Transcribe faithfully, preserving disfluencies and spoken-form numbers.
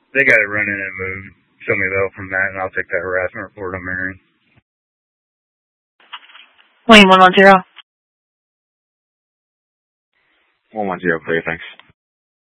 they got it running and moved. Show me though from that, and I'll take that harassment report on Marion. Wayne one one zero. One one zero, clear. Thanks.